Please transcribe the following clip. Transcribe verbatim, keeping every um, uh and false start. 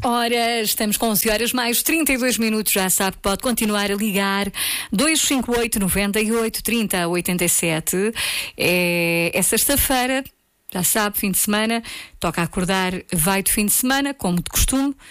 Ora, estamos com onze horas mais trinta e dois minutos, já sabe que pode continuar a ligar dois cinco oito, nove oito, trinta, oitenta e sete. É, é sexta-feira, já sabe, fim de semana, toca acordar, vai de fim de semana, como de costume,